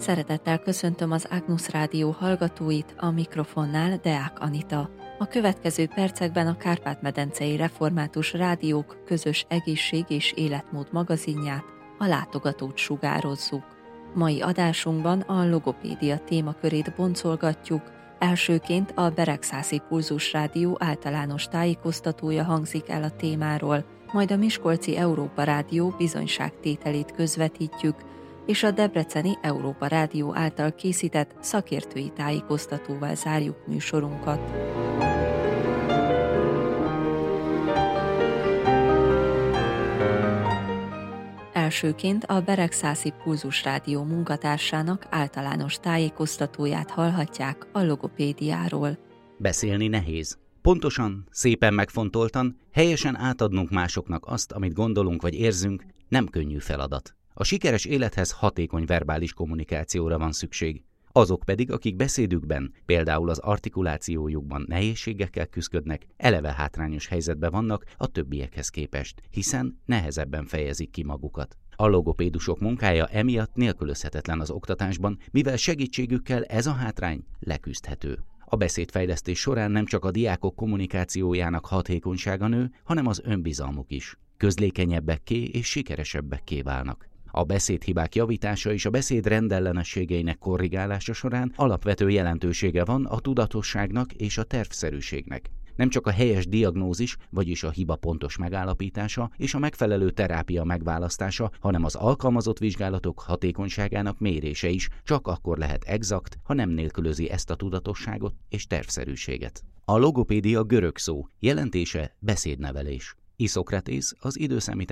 Szeretettel köszöntöm az Agnus Rádió hallgatóit, a mikrofonnál Deák Anita. A következő percekben a Kárpát-medencei Református Rádiók közös egészség és életmód magazinját, a látogatót sugározzuk. Mai adásunkban a logopédia témakörét boncolgatjuk. Elsőként a Beregszászi Pulzus Rádió általános tájékoztatója hangzik el a témáról, majd a Miskolci Európa Rádió bizonyságtételét közvetítjük, és a Debreceni Európa Rádió által készített szakértői tájékoztatóval zárjuk műsorunkat. Elsőként a Beregszászi Pulzus Rádió munkatársának általános tájékoztatóját hallhatják a logopédiáról. Beszélni nehéz. Pontosan, szépen megfontoltan, helyesen átadnunk másoknak azt, amit gondolunk vagy érzünk, nem könnyű feladat. A sikeres élethez hatékony verbális kommunikációra van szükség. Azok pedig, akik beszédükben, például az artikulációjukban nehézségekkel küszködnek, eleve hátrányos helyzetben vannak a többiekhez képest, hiszen nehezebben fejezik ki magukat. A logopédusok munkája emiatt nélkülözhetetlen az oktatásban, mivel segítségükkel ez a hátrány leküzdhető. A beszédfejlesztés során nem csak a diákok kommunikációjának hatékonysága nő, hanem az önbizalmuk is. Közlékenyebbekké és sikeresebbekké válnak. A beszédhibák javítása és a beszéd rendellenességeinek korrigálása során alapvető jelentősége van a tudatosságnak és a tervszerűségnek. Nem csak a helyes diagnózis, vagyis a hiba pontos megállapítása és a megfelelő terápia megválasztása, hanem az alkalmazott vizsgálatok hatékonyságának mérése is csak akkor lehet exakt, ha nem nélkülözi ezt a tudatosságot és tervszerűséget. A logopédia görög szó, jelentése beszédnevelés. Iszokratész, az i.e.